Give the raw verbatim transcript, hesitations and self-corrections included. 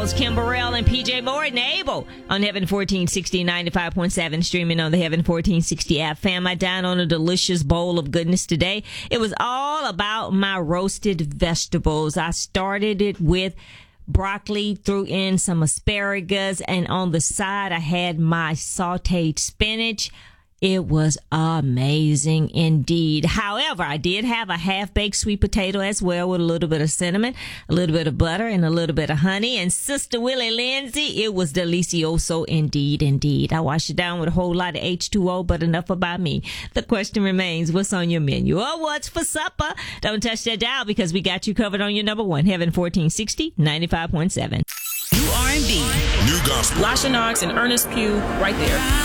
Jones, Kim Burrell, and P J Moore and Abel on Heaven fourteen sixty, ninety-five point seven, streaming on the Heaven fourteen sixty app. Fam, I dined on a delicious bowl of goodness today. It was all about my roasted vegetables. I started it with broccoli, threw in some asparagus, and on the side I had my sauteed spinach. It was amazing indeed. However, I did have a half-baked sweet potato as well with a little bit of cinnamon, a little bit of butter, and a little bit of honey. And Sister Willie Lindsay, it was delicioso indeed, indeed. I washed it down with a whole lot of H two O, but enough about me. The question remains, what's on your menu or what's for supper? Don't touch that dial because we got you covered on your number one, Heaven fourteen sixty, ninety-five point seven. New R and B. New gospel. Lasha Knox and Ernest Pugh right there.